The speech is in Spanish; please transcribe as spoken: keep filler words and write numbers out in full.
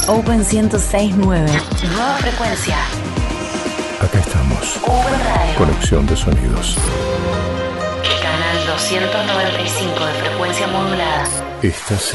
Open ciento seis punto nueve. Nueva frecuencia. Acá estamos. Open Radio. Conexión de sonidos. Canal doscientos noventa y cinco de frecuencia modulada. Estás